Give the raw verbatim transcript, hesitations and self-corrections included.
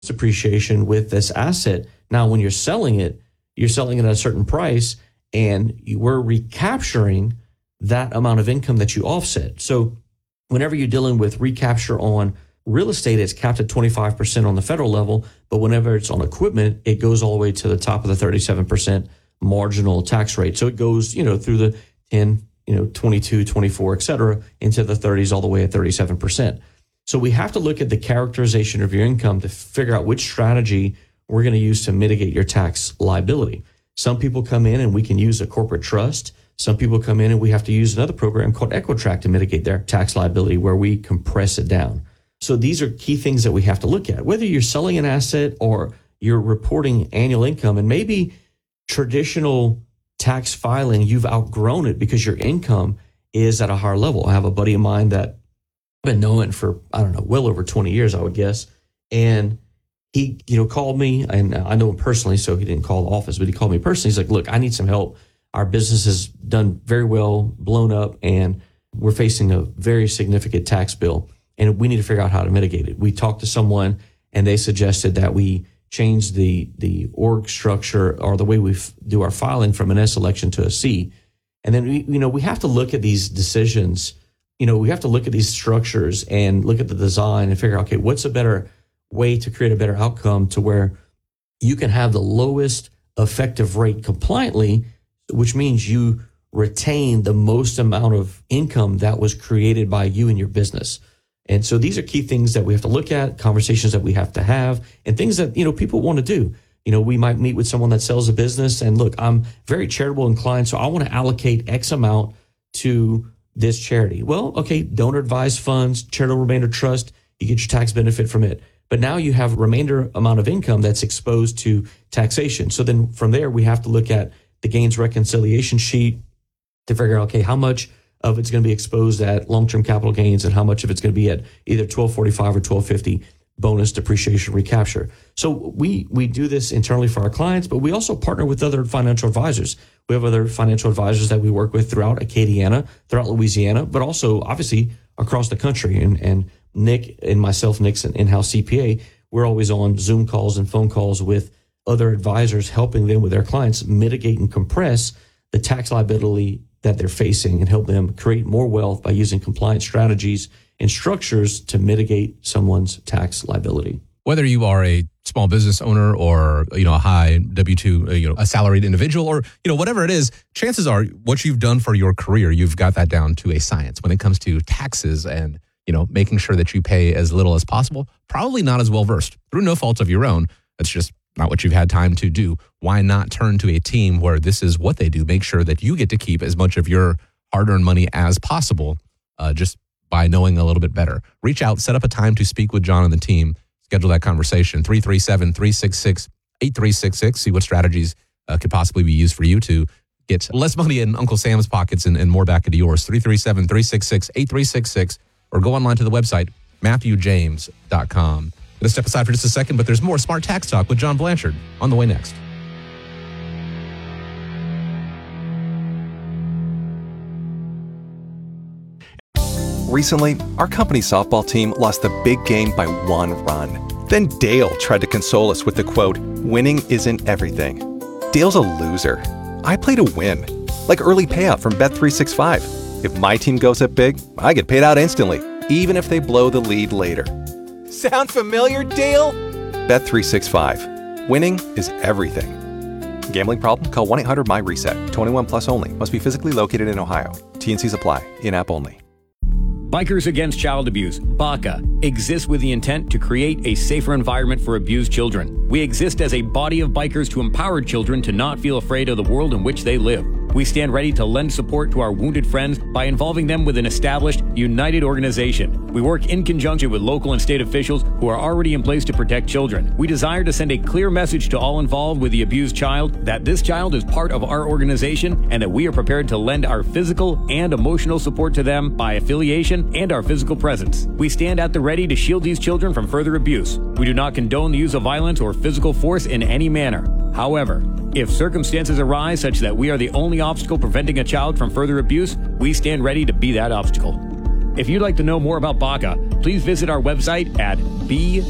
appreciation with this asset. Now, when you're selling it, you're selling it at a certain price, and you, we're recapturing that amount of income that you offset. So whenever you're dealing with recapture on real estate, it's capped at twenty-five percent on the federal level, but whenever it's on equipment, it goes all the way to the top of the thirty-seven percent marginal tax rate. So it goes, you know, through the ten, you know, twenty-two, twenty-four, et cetera, into the thirties, all the way at thirty-seven percent. So we have to look at the characterization of your income to figure out which strategy we're going to use to mitigate your tax liability. Some people come in and we can use a corporate trust. Some people come in and we have to use another program called Equitrack to mitigate their tax liability, where we compress it down. So these are key things that we have to look at, whether you're selling an asset or you're reporting annual income, and maybe traditional tax filing, you've outgrown it because your income is at a higher level. I have a buddy of mine that I've been knowing for, I don't know, well over twenty years, I would guess. And he, you know, called me, and I know him personally, so he didn't call the office, but he called me personally. He's like, look, I need some help. Our business has done very well, blown up, and we're facing a very significant tax bill, and we need to figure out how to mitigate it. We talked to someone, and they suggested that we change the the org structure or the way we f- do our filing from an S election to a C. And then, we, you know, we have to look at these decisions. You know, we have to look at these structures and look at the design and figure out, okay, what's a better way to create a better outcome to where you can have the lowest effective rate compliantly, which means you retain the most amount of income that was created by you and your business. And so these are key things that we have to look at, conversations that we have to have, and things that, you know, people want to do. You know, we might meet with someone that sells a business and look, I'm very charitable inclined, so I want to allocate X amount to this charity. Well, okay, donor advised funds, charitable remainder trust, you get your tax benefit from it. But now you have a remainder amount of income that's exposed to taxation. So then from there, we have to look at the gains reconciliation sheet to figure out, okay, how much of it's going to be exposed at long-term capital gains and how much of it's going to be at either twelve forty-five or twelve fifty bonus depreciation recapture. So we we do this internally for our clients, but we also partner with other financial advisors. We have other financial advisors that we work with throughout Acadiana, throughout Louisiana, but also obviously across the country. And, and Nick and myself, Nick's an in-house C P A, we're always on Zoom calls and phone calls with other advisors, helping them with their clients mitigate and compress the tax liability that they're facing and help them create more wealth by using compliance strategies and structures to mitigate someone's tax liability. Whether you are a small business owner or, you know, a high W two, you know, a salaried individual, or, you know, whatever it is, chances are what you've done for your career, you've got that down to a science when it comes to taxes and, you know, making sure that you pay as little as possible. Probably not as well versed through no fault of your own. That's just not what you've had time to do. Why not turn to a team where this is what they do? Make sure that you get to keep as much of your hard-earned money as possible, uh, just by knowing a little bit better. Reach out, set up a time to speak with John and the team. Schedule that conversation. three three seven, three six six, eight three six six. See what strategies uh, could possibly be used for you to get less money in Uncle Sam's pockets and, and more back into yours. three three seven, three six six, eight three six six. Or go online to the website, matthew james dot com. Going to step aside for just a second, but there's more Smart Tax Talk with John Blanchard on the way next. Recently, our company softball team lost the big game by one run. Then Dale tried to console us with the quote, "Winning isn't everything." Dale's a loser. I play to win, like early payout from Bet three sixty-five. If my team goes up big, I get paid out instantly, even if they blow the lead later. Sound familiar, Dale? Bet three sixty-five. Winning is everything. Gambling problem? Call one eight hundred M Y reset. twenty-one plus only. Must be physically located in Ohio. T and Cs apply. In-app only. Bikers Against Child Abuse, B A C A, exists with the intent to create a safer environment for abused children. We exist as a body of bikers to empower children to not feel afraid of the world in which they live. We stand ready to lend support to our wounded friends by involving them with an established, united organization. We work in conjunction with local and state officials who are already in place to protect children. We desire to send a clear message to all involved with the abused child that this child is part of our organization and that we are prepared to lend our physical and emotional support to them by affiliation and our physical presence. We stand at the ready to shield these children from further abuse. We do not condone the use of violence or physical force in any manner. However, if circumstances arise such that we are the only obstacle preventing a child from further abuse, we stand ready to be that obstacle. If you'd like to know more about B A C A, please visit our website at b